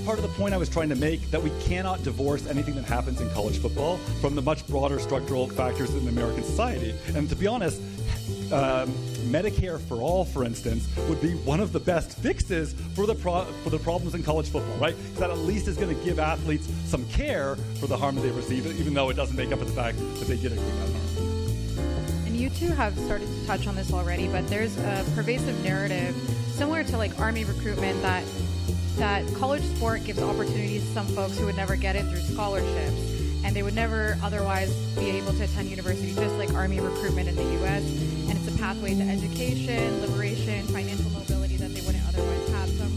part of the point I was trying to make, that we cannot divorce anything that happens in college football from the much broader structural factors in American society. And to be honest, Medicare for all, for instance, would be one of the best fixes for the problems in college football, right? That at least is going to give athletes some care for the harm that they receive, even though it doesn't make up for the fact that they did incur that harm. And you two have started to touch on this already, but there's a pervasive narrative similar to like Army recruitment that college sport gives opportunities to some folks who would never get it through scholarships, and they would never otherwise be able to attend university, just like Army recruitment in the U.S., and it's a pathway to education, liberation, financial mobility that they wouldn't otherwise have. So I'm